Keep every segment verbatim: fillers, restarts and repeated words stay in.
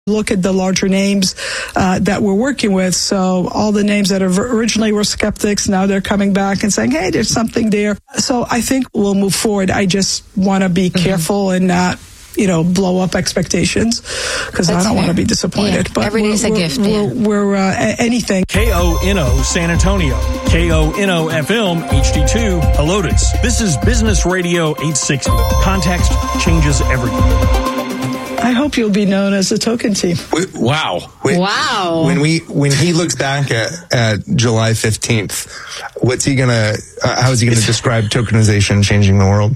look at the larger names uh, that we're working with. So all the names that originally were skeptics, now they're coming back and saying, hey, there's something there. So I think we'll move forward. I just want to be mm-hmm. careful and not, you know, blow up expectations, because I don't want to be disappointed. Yeah. But every day's a gift. We're, we're, we're uh, anything. K O N O San Antonio, K O N O F M H D two Helotes. This is Business Radio eight sixty. Context changes everything. I hope you'll be known as the token team. Wow. When, wow. When we when he looks back at, at July fifteenth, what's he gonna uh, how is he gonna describe tokenization changing the world?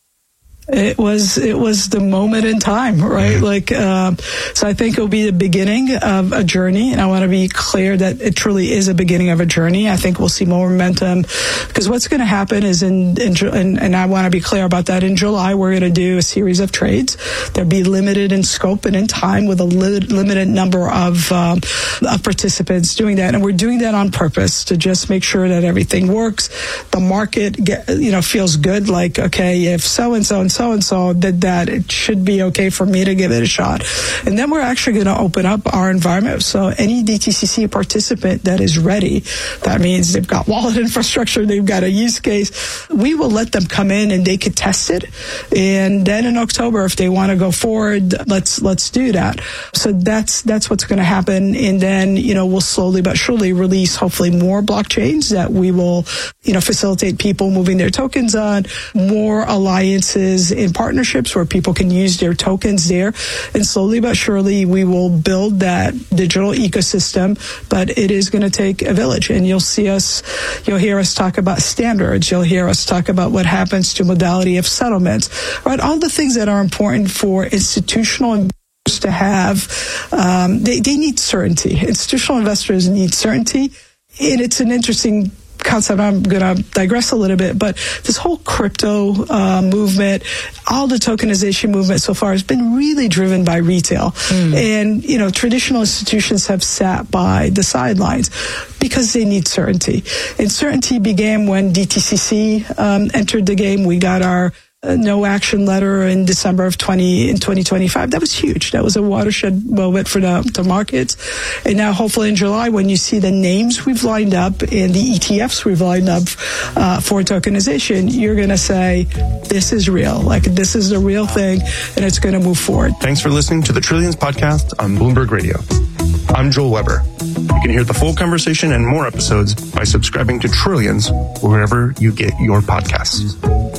It was it was the moment in time, right? Mm-hmm. Like, um, so I think it'll be the beginning of a journey, and I want to be clear that it truly is a beginning of a journey. I think we'll see more momentum, because what's going to happen is in, in and, and I want to be clear about that. In July, we're going to do a series of trades. They'll be limited in scope and in time, with a li- limited number of, um, of participants doing that, and we're doing that on purpose to just make sure that everything works. The market, get, you know, feels good. Like, okay, if so and so and so and so did that, it should be okay for me to give it a shot. And then we're actually going to open up our environment. So any D T C C participant that is ready, that means they've got wallet infrastructure, they've got a use case, we will let them come in and they could test it. And then in October, if they want to go forward, let's let's do that. So that's that's what's going to happen. And then, you know, we'll slowly but surely release hopefully more blockchains that we will, you know, facilitate people moving their tokens on, more alliances in partnerships where people can use their tokens there. And slowly but surely we will build that digital ecosystem, but it is going to take a village. And you'll see us, you'll hear us talk about standards. You'll hear us talk about what happens to modality of settlements, right? All the things that are important for institutional investors to have. Um, they, they need certainty. Institutional investors need certainty. And it's an interesting concept. I'm going to digress a little bit, but this whole crypto uh, movement, all the tokenization movement so far has been really driven by retail. Mm. And, you know, traditional institutions have sat by the sidelines because they need certainty. And certainty began when D T C C um, entered the game. We got our Uh, no action letter in December of twenty in twenty twenty-five. That was huge. That was a watershed moment for the, the markets. And now hopefully in July, when you see the names we've lined up and the E T Fs we've lined up uh, for tokenization, you're going to say, this is real. Like, this is the real thing, and it's going to move forward. Thanks for listening to the Trillions podcast on Bloomberg Radio. I'm Joel Weber. You can hear the full conversation and more episodes by subscribing to Trillions wherever you get your podcasts.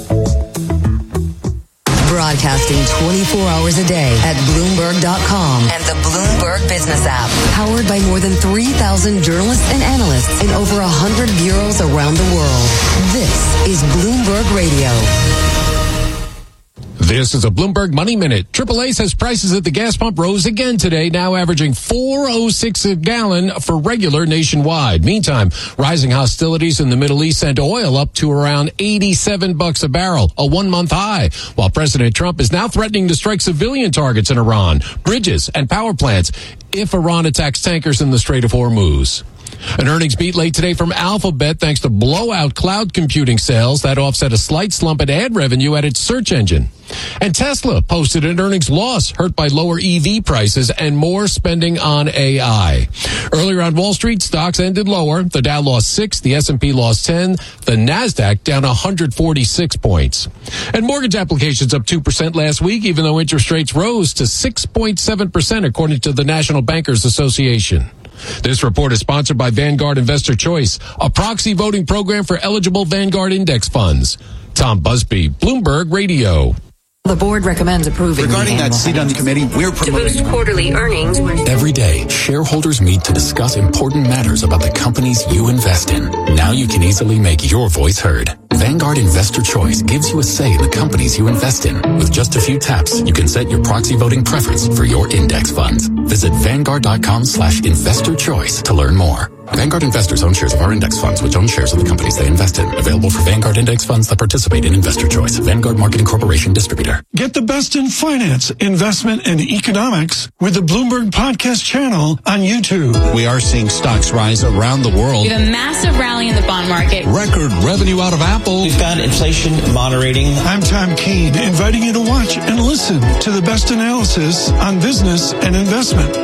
Broadcasting twenty-four hours a day at Bloomberg dot com and the Bloomberg Business app. Powered by more than three thousand journalists and analysts in over one hundred bureaus around the world. This is Bloomberg Radio. This is a Bloomberg Money Minute. triple A says prices at the gas pump rose again today, now averaging four oh six a gallon for regular nationwide. Meantime, rising hostilities in the Middle East sent oil up to around eighty-seven bucks a barrel, a one-month high, while President Trump is now threatening to strike civilian targets in Iran, bridges, and power plants if Iran attacks tankers in the Strait of Hormuz. An earnings beat late today from Alphabet thanks to blowout cloud computing sales that offset a slight slump in ad revenue at its search engine. And Tesla posted an earnings loss hurt by lower E V prices and more spending on A I. Earlier on Wall Street, stocks ended lower. The Dow lost six, the S and P lost ten, the Nasdaq down one hundred forty-six points. And mortgage applications up two percent last week, even though interest rates rose to six point seven percent according to the National Bankers Association. This report is sponsored by Vanguard Investor Choice, a proxy voting program for eligible Vanguard index funds. Tom Busby, Bloomberg Radio. The board recommends approving. Regarding that seat on the committee, we're promoting. To boost quarterly earnings. Every day, shareholders meet to discuss important matters about the companies you invest in. Now you can easily make your voice heard. Vanguard Investor Choice gives you a say in the companies you invest in. With just a few taps, you can set your proxy voting preference for your index funds. Visit Vanguard dot com slash investor choice to learn more. Vanguard investors own shares of our index funds, which own shares of the companies they invest in. Available for Vanguard index funds that participate in Investor Choice. Vanguard Marketing Corporation distributor. Get the best in finance, investment, and economics with the Bloomberg Podcast channel on YouTube. We are seeing stocks rise around the world. We have a massive rally in the bond market. Record revenue out of Apple. We've got inflation moderating. I'm Tom Keene, inviting you to watch and listen to the best analysis on business and investment.